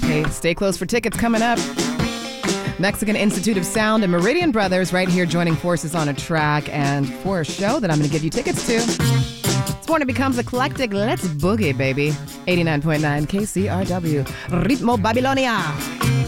Hey, stay close for tickets coming up. Mexican Institute of Sound and Meridian Brothers right here joining forces on a track and for a show that I'm going to give you tickets to. It's when it becomes eclectic. Let's boogie, baby. 89.9 KCRW. Ritmo Babilonia.